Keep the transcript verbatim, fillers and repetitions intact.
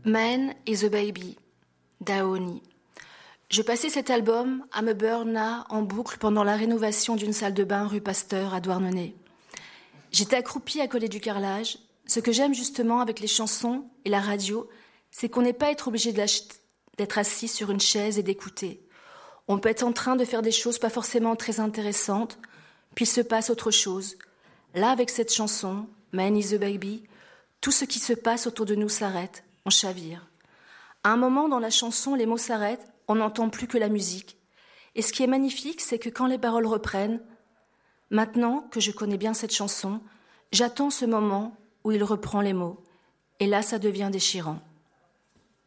Man is a Baby, d'Aoni. Je passais cet album à me burna en boucle pendant la rénovation d'une salle de bain rue Pasteur à Douarnenez. J'étais accroupie à coller du carrelage. Ce que j'aime justement avec les chansons et la radio, c'est qu'on n'est pas être obligé d'être assis sur une chaise et d'écouter. On peut être en train de faire des choses pas forcément très intéressantes, puis il se passe autre chose. Là, avec cette chanson, Man is a Baby, tout ce qui se passe autour de nous s'arrête, on chavire. À un moment dans la chanson, les mots s'arrêtent, on n'entend plus que la musique. Et ce qui est magnifique, c'est que quand les paroles reprennent, maintenant que je connais bien cette chanson, j'attends ce moment où il reprend les mots. Et là, ça devient déchirant.